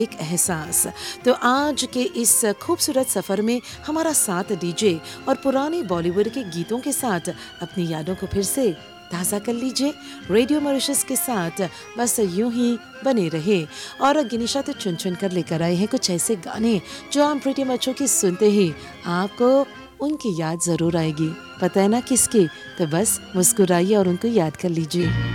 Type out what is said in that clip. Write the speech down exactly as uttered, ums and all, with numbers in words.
एक एहसास। तो आज के इस खूबसूरत सफ़र में हमारा साथ दीजिए और पुराने बॉलीवुड के गीतों के साथ अपनी यादों को फिर से ताज़ा कर लीजिए। रेडियो मॉरिशस के साथ बस यूं ही बने रहे। और गिनिशा तो चुन चुन कर लेकर आए हैं कुछ ऐसे गाने जो हम प्रीटी मच्छों की सुनते ही आपको उनकी याद ज़रूर आएगी। पता है ना किसकी? तो बस मुस्कुराइए और उनको याद कर लीजिए।